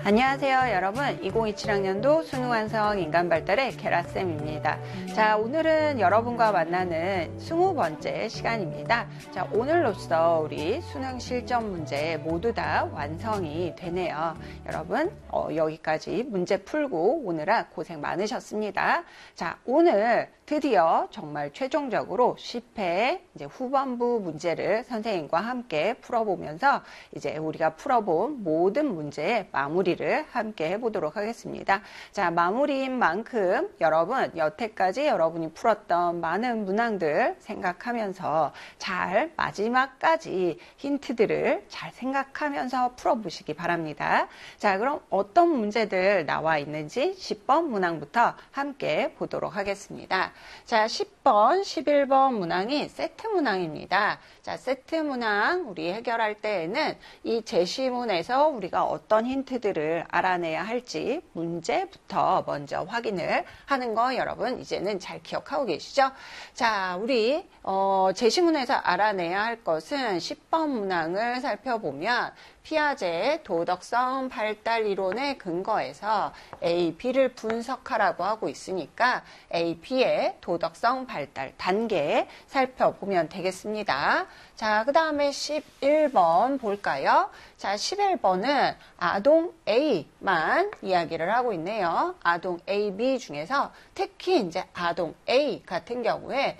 안녕하세요 여러분, 2027학년도 수능 완성 인간 발달의 게라쌤입니다. 자, 오늘은 여러분과 만나는 20번째 시간입니다. 자, 오늘로써 우리 수능 실전 문제 모두 다 완성이 되네요. 여러분 여기까지 문제 풀고 오느라 고생 많으셨습니다. 자, 오늘 드디어 정말 최종적으로 10회 이제 후반부 문제를 선생님과 함께 풀어보면서 이제 우리가 풀어본 모든 문제의 마무리를 함께 해보도록 하겠습니다. 자, 마무리인 만큼 여러분 여태까지 여러분이 풀었던 많은 문항들 생각하면서 잘 마지막까지 힌트들을 잘 생각하면서 풀어보시기 바랍니다. 자, 그럼 어떤 문제들 나와 있는지 10번 문항부터 함께 보도록 하겠습니다. 자, 10번, 11번 문항이 세트 문항입니다. 자, 세트 문항 우리 해결할 때에는 이 제시문에서 우리가 어떤 힌트들을 알아내야 할지 문제부터 먼저 확인을 하는 거 여러분 이제는 잘 기억하고 계시죠? 자, 우리 제시문에서 알아내야 할 것은 10번 문항을 살펴보면 피아제의 도덕성 발달 이론에 근거해서 A, B를 분석하라고 하고 있으니까 A, B의 도덕성 발달 단계 살펴보면 되겠습니다. 자, 그 다음에 11번 볼까요? 자, 11번은 아동 A만 이야기를 하고 있네요. 아동 A, B 중에서 특히 이제 아동 A 같은 경우에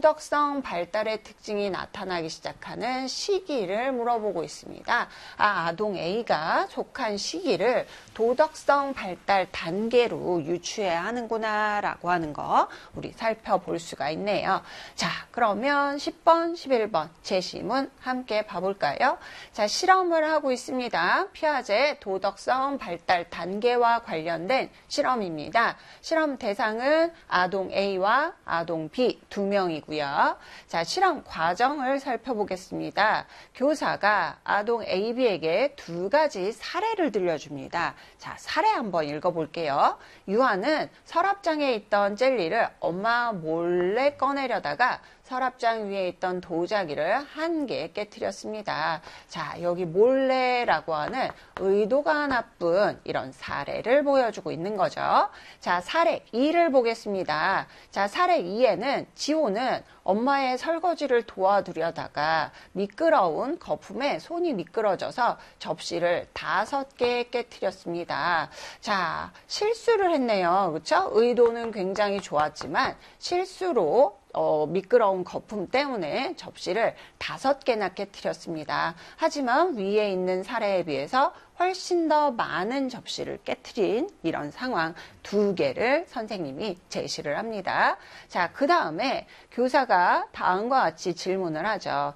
도덕성 발달의 특징이 나타나기 시작하는 시기를 물어보고 있습니다. 아동 A가 속한 시기를 도덕성 발달 단계로 유추해야 하는구나 라고 하는 거 우리 살펴볼 수가 있네요. 자, 그러면 10번, 11번 제시문 함께 봐볼까요? 자, 실험을 하고 있습니다. 피아제 도덕성 발달 단계와 관련된 실험입니다. 실험 대상은 아동 A와 아동 B 두 명이고요. 자, 실험 과정을 살펴보겠습니다. 교사가 아동 A, B에게 두 가지 사례를 들려줍니다. 자, 사례 한번 읽어볼게요. 유아는 서랍장에 있던 젤리를 엄마 몰래 꺼내려다가 서랍장 위에 있던 도자기를 한 개 깨뜨렸습니다. 자, 여기 몰래라고 하는 의도가 나쁜 이런 사례를 보여주고 있는 거죠. 자, 사례 2를 보겠습니다. 자, 사례 2에는 지호는 엄마의 설거지를 도와드려다가 미끄러운 거품에 손이 미끄러져서 접시를 5개 깨뜨렸습니다. 자, 실수를 했네요. 그렇죠? 의도는 굉장히 좋았지만 실수로 미끄러운 거품 때문에 접시를 5개나 깨뜨렸습니다. 하지만 위에 있는 사례에 비해서 훨씬 더 많은 접시를 깨뜨린 이런 상황 2개를 선생님이 제시를 합니다. 자, 그 다음에 교사가 다음과 같이 질문을 하죠.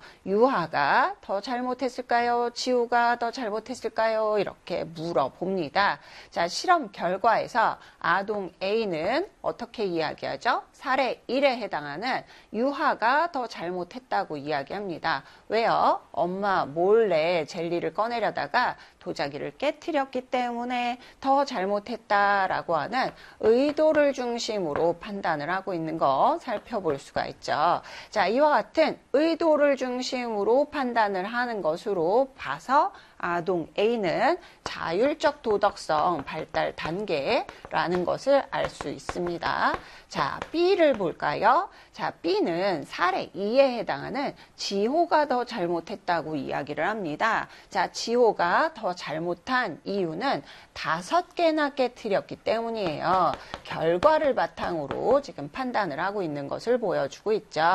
유아가 더 잘못했을까요? 지우가 더 잘못했을까요? 이렇게 물어봅니다. 자, 실험 결과에서 아동 A는 어떻게 이야기하죠? 사례 1에 해당하는 유아가 더 잘못했다고 이야기합니다. 왜요? 엄마 몰래 젤리를 꺼내려다가 도자기를 깨뜨렸기 때문에 더 잘못했다라고 하는 의도를 중심으로 판단을 하고 있는 거 살펴볼 수가 있죠. 자, 이와 같은 의도를 중심으로 판단을 하는 것으로 봐서 아동 A는 자율적 도덕성 발달 단계라는 것을 알 수 있습니다. 자, B를 볼까요? 자, B는 사례 2에 해당하는 지호가 더 잘못했다고 이야기를 합니다. 자, 지호가 더 잘못한 이유는 5개나 깨뜨렸기 때문이에요. 결과를 바탕으로 지금 판단을 하고 있는 것을 보여주고 있죠.